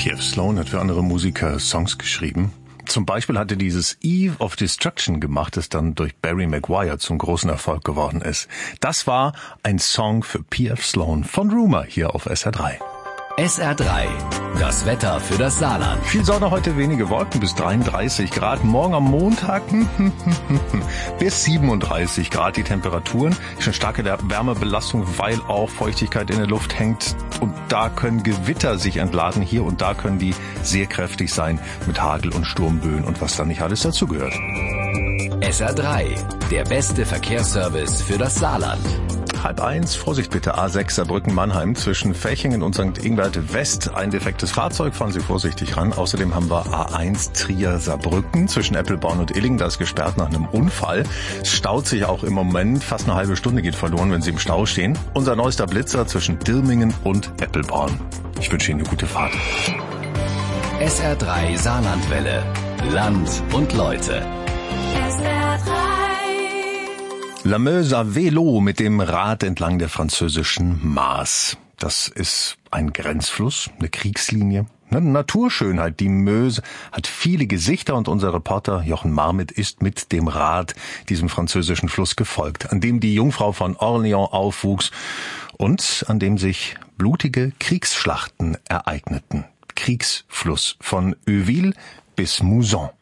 P.F. Sloan hat für andere Musiker Songs geschrieben. Zum Beispiel hatte dieses Eve of Destruction gemacht, das dann durch Barry Maguire zum großen Erfolg geworden ist. Das war ein Song für P.F. Sloan von Rumour hier auf SR3. SR3, das Wetter für das Saarland. Viel Sonne, heute wenige Wolken bis 33 Grad. Morgen am Montag bis 37 Grad die Temperaturen. Schon starke Wärmebelastung, weil auch Feuchtigkeit in der Luft hängt. Und da können Gewitter sich entladen. Hier und da können die sehr kräftig sein mit Hagel und Sturmböen und was da nicht alles dazugehört. SR3, der beste Verkehrsservice für das Saarland. 12:30, Vorsicht bitte, A6 Saarbrücken-Mannheim zwischen Fächingen und St. Ingbert West. Ein defektes Fahrzeug, fahren Sie vorsichtig ran. Außerdem haben wir A1 Trier-Saarbrücken zwischen Eppelborn und Illingen. Da ist gesperrt nach einem Unfall. Es staut sich auch im Moment. Fast eine halbe Stunde geht verloren, wenn Sie im Stau stehen. Unser neuester Blitzer zwischen Dirmingen und Eppelborn. Ich wünsche Ihnen eine gute Fahrt. SR3 Saarlandwelle. Land und Leute. La Meuse à Vélo mit dem Rad entlang der französischen Maas. Das ist ein Grenzfluss, eine Kriegslinie, eine Naturschönheit. Die Meuse hat viele Gesichter und unser Reporter Jochen Marmit ist mit dem Rad diesem französischen Fluss gefolgt, an dem die Jungfrau von Orléans aufwuchs und an dem sich blutige Kriegsschlachten ereigneten. Kriegsfluss von Euville bis Mouzon.